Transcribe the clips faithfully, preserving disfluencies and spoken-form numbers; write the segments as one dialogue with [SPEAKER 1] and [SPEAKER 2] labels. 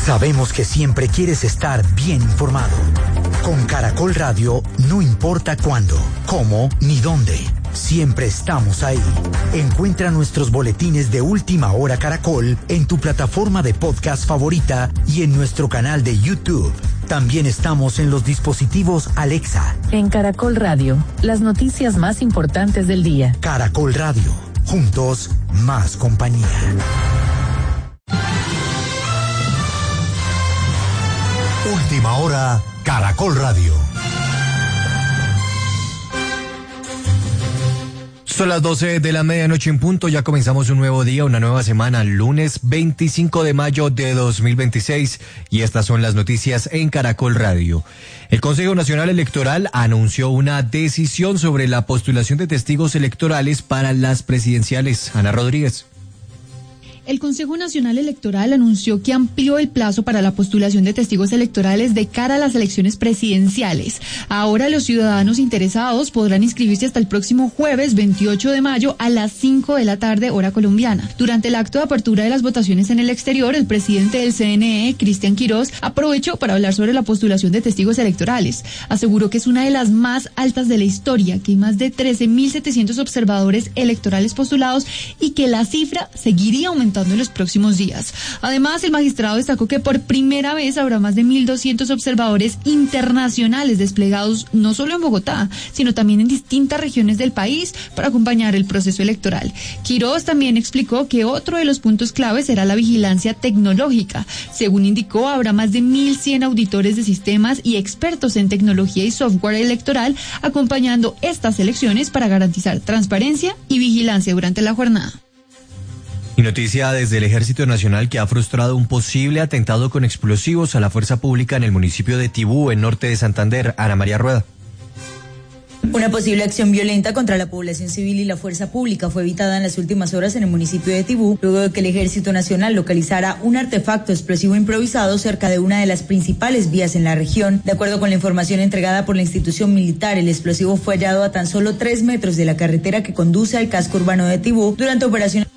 [SPEAKER 1] Sabemos que siempre quieres estar bien informado. Con Caracol Radio, no importa cuándo, cómo ni dónde. Siempre estamos ahí. Encuentra nuestros boletines de Última Hora Caracol en tu plataforma de podcast favorita y en nuestro canal de YouTube. También estamos en los dispositivos Alexa.
[SPEAKER 2] En Caracol Radio, las noticias más importantes del día.
[SPEAKER 1] Caracol Radio, juntos, más compañía. Última Hora, Caracol Radio.
[SPEAKER 3] Son las doce de la medianoche en punto, ya comenzamos un nuevo día, una nueva semana, lunes veinticinco de mayo de dos mil veintiséis, y estas son las noticias en Caracol Radio. El Consejo Nacional Electoral anunció una decisión sobre la postulación de testigos electorales para las presidenciales. Ana Rodríguez.
[SPEAKER 4] El Consejo Nacional Electoral anunció que amplió el plazo para la postulación de testigos electorales de cara a las elecciones presidenciales. Ahora los ciudadanos interesados podrán inscribirse hasta el próximo jueves veintiocho de mayo a las cinco de la tarde, hora colombiana. Durante el acto de apertura de las votaciones en el exterior, el presidente del C N E, Cristian Quirós, aprovechó para hablar sobre la postulación de testigos electorales. Aseguró que es una de las más altas de la historia, que hay más de trece mil setecientos observadores electorales postulados y que la cifra seguiría aumentando en los próximos días. Además, el magistrado destacó que por primera vez habrá más de mil doscientos observadores internacionales desplegados no solo en Bogotá, sino también en distintas regiones del país para acompañar el proceso electoral. Quirós también explicó que otro de los puntos claves será la vigilancia tecnológica. Según indicó, habrá más de mil cien auditores de sistemas y expertos en tecnología y software electoral acompañando estas elecciones para garantizar transparencia y vigilancia durante la jornada.
[SPEAKER 3] Y noticia desde el Ejército Nacional que ha frustrado un posible atentado con explosivos a la fuerza pública en el municipio de Tibú, en norte de Santander. Ana María Rueda.
[SPEAKER 5] Una posible acción violenta contra la población civil y la fuerza pública fue evitada en las últimas horas en el municipio de Tibú, luego de que el Ejército Nacional localizara un artefacto explosivo improvisado cerca de una de las principales vías en la región. De acuerdo con la información entregada por la institución militar, el explosivo fue hallado a tan solo tres metros de la carretera que conduce al casco urbano de Tibú durante operaciones.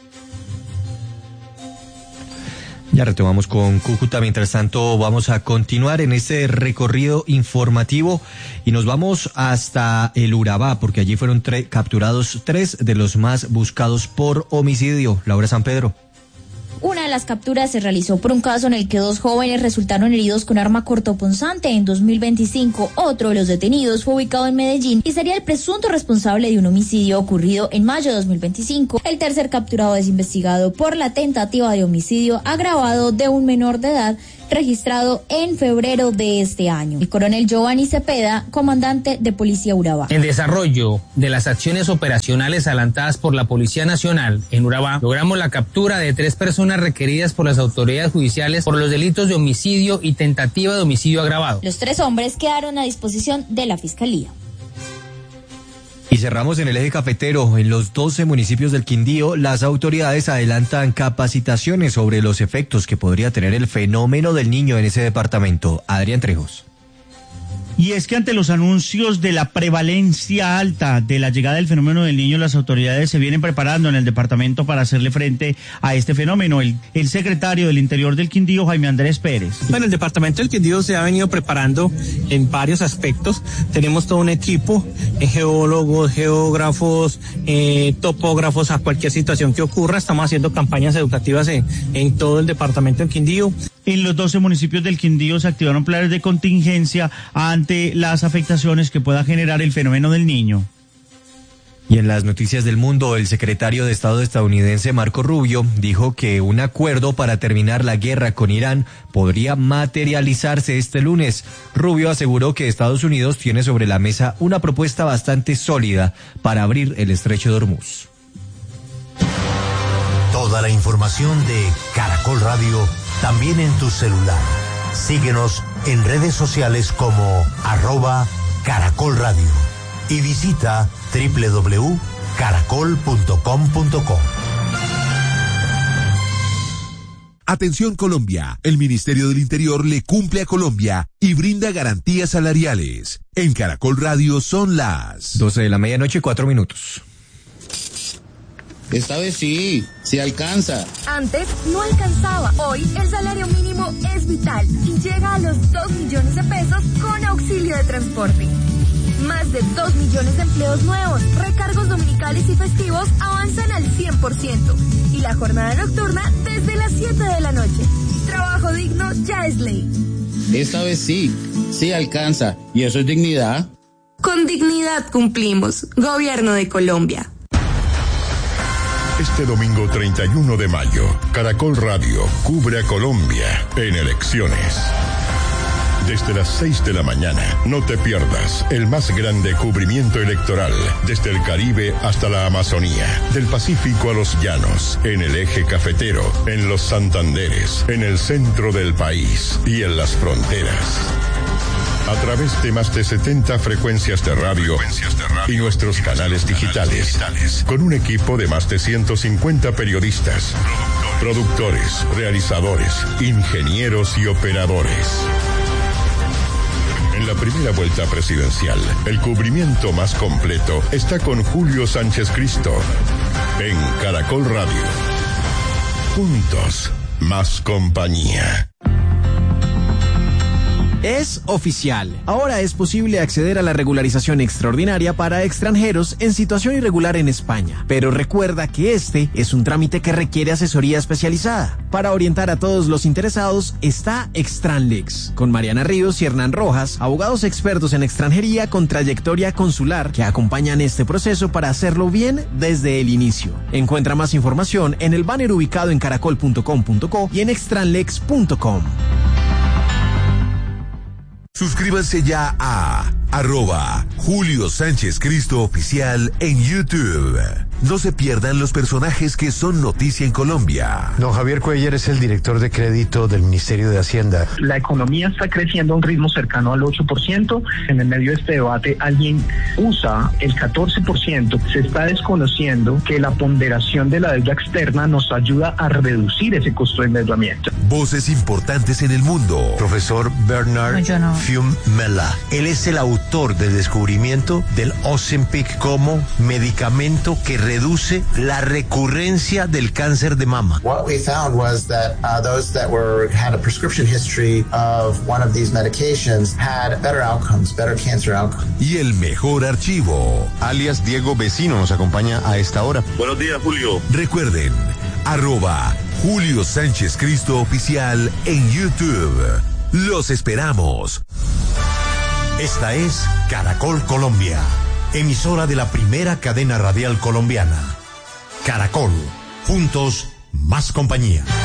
[SPEAKER 3] Ya retomamos con Cúcuta. Mientras tanto, vamos a continuar en este recorrido informativo y nos vamos hasta el Urabá, porque allí fueron tre- capturados tres de los más buscados por homicidio. Laura San Pedro.
[SPEAKER 6] Una de las capturas se realizó por un caso en el que dos jóvenes resultaron heridos con arma cortopunzante en dos mil veinticinco. Otro de los detenidos fue ubicado en Medellín y sería el presunto responsable de un homicidio ocurrido en mayo de dos mil veinticinco. El tercer capturado es investigado por la tentativa de homicidio agravado de un menor de edad registrado en febrero de este año. El coronel Giovanni Cepeda, comandante de Policía Urabá.
[SPEAKER 7] En desarrollo de las acciones operacionales adelantadas por la Policía Nacional en Urabá, logramos la captura de tres personas requeridas por las autoridades judiciales por los delitos de homicidio y tentativa de homicidio agravado.
[SPEAKER 6] Los tres hombres quedaron a disposición de la Fiscalía.
[SPEAKER 3] Y cerramos en el eje cafetero. En los doce municipios del Quindío, las autoridades adelantan capacitaciones sobre los efectos que podría tener el fenómeno del niño en ese departamento. Adrián Trejos.
[SPEAKER 8] Y es que ante los anuncios de la prevalencia alta de la llegada del fenómeno del niño, las autoridades se vienen preparando en el departamento para hacerle frente a este fenómeno. El, el secretario del Interior del Quindío, Jaime Andrés Pérez.
[SPEAKER 9] Bueno, el departamento del Quindío se ha venido preparando en varios aspectos. Tenemos todo un equipo, eh, geólogos, geógrafos, eh, topógrafos, a cualquier situación que ocurra. Estamos haciendo campañas educativas en, en todo el departamento del Quindío.
[SPEAKER 8] En los doce municipios del Quindío se activaron planes de contingencia ante las afectaciones que pueda generar el fenómeno del niño.
[SPEAKER 3] Y en las noticias del mundo, el secretario de Estado estadounidense Marco Rubio dijo que un acuerdo para terminar la guerra con Irán podría materializarse este lunes. Rubio aseguró que Estados Unidos tiene sobre la mesa una propuesta bastante sólida para abrir el estrecho de Hormuz.
[SPEAKER 1] Toda la información de Caracol Radio también en tu celular. Síguenos en redes sociales como arroba Caracol Radio y visita doble u doble u doble u punto caracol punto com punto co.
[SPEAKER 10] Atención Colombia, el Ministerio del Interior le cumple a Colombia y brinda garantías salariales. En Caracol Radio son las
[SPEAKER 3] doce de la medianoche, cuatro minutos.
[SPEAKER 11] Esta vez sí, sí alcanza.
[SPEAKER 12] Antes no alcanzaba. Hoy el salario mínimo
[SPEAKER 11] digital y llega a los dos millones de pesos con auxilio de transporte. Más de dos millones de empleos nuevos, recargos dominicales y festivos avanzan al cien por ciento y la jornada nocturna desde las siete de la noche. Trabajo digno ya es ley.
[SPEAKER 12] Esta vez sí, sí alcanza, y eso es dignidad.
[SPEAKER 11] Con dignidad cumplimos. Gobierno de Colombia.
[SPEAKER 13] Este domingo treinta y uno de mayo, Caracol Radio cubre a Colombia en elecciones. Desde las seis de la mañana, no te pierdas el más grande cubrimiento electoral, desde el Caribe hasta la Amazonía, del Pacífico a los llanos, en el eje cafetero, en los Santanderes, en el centro del país y en las fronteras. A través de más de setenta frecuencias de radio, frecuencias de radio y nuestros canales digitales, digitales, con un equipo de más de ciento cincuenta periodistas, productores, productores realizadores, ingenieros y operadores. En la primera vuelta presidencial, el cubrimiento más completo está con Julio Sánchez Cristo en Caracol Radio. Juntos, más compañía.
[SPEAKER 14] Es oficial. Ahora es posible acceder a la regularización extraordinaria para extranjeros en situación irregular en España. Pero recuerda que este es un trámite que requiere asesoría especializada. Para orientar a todos los interesados está Extranlex, con Mariana Ríos y Hernán Rojas, abogados expertos en extranjería con trayectoria consular que acompañan este proceso para hacerlo bien desde el inicio. Encuentra más información en el banner ubicado en caracol punto com punto co y en extranlex punto com.
[SPEAKER 10] Suscríbanse ya a arroba Julio Sánchez Cristo Oficial en YouTube. No se pierdan los personajes que son noticia en Colombia.
[SPEAKER 15] Don Javier Cuellar es el director de crédito del Ministerio de Hacienda.
[SPEAKER 16] La economía está creciendo a un ritmo cercano al ocho por ciento. En el medio de este debate alguien usa el catorce por ciento. Se está desconociendo que la ponderación de la deuda externa nos ayuda a reducir ese costo de endeudamiento.
[SPEAKER 10] Voces importantes en el mundo.
[SPEAKER 15] Profesor Bernard
[SPEAKER 6] no, no.
[SPEAKER 15] Fiumella. Él es el autor del descubrimiento del Ozempic como medicamento que reduce la recurrencia del cáncer de mama.
[SPEAKER 17] What we found was that uh, those that were had a prescription history of one of these medications had better outcomes, better cancer outcomes.
[SPEAKER 10] Y el mejor archivo.
[SPEAKER 18] Alias Diego Vecino nos acompaña a esta hora.
[SPEAKER 19] Buenos días, Julio.
[SPEAKER 10] Recuerden, arroba Julio Sánchez Cristo Oficial en YouTube. Los esperamos.
[SPEAKER 15] Esta es Caracol Colombia, emisora de la primera cadena radial colombiana. Caracol, juntos, más compañía.